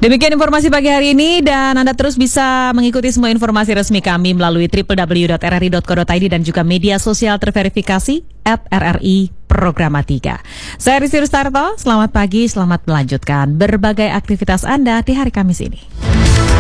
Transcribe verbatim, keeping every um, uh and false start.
Demikian informasi pagi hari ini, dan Anda terus bisa mengikuti semua informasi resmi kami melalui w w w titik r r i titik co titik i d dan juga media sosial terverifikasi at R R I Programa tiga. Saya Rizky Rustarto, selamat pagi, selamat melanjutkan berbagai aktivitas Anda di hari Kamis ini.